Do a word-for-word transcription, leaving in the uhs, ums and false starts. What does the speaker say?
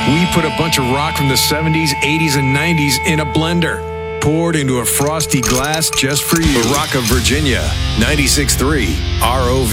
We put a bunch of rock from the seventies, eighties, and nineties in a blender, poured into a frosty glass just for you. Rock of Virginia, ninety-six point three R O V.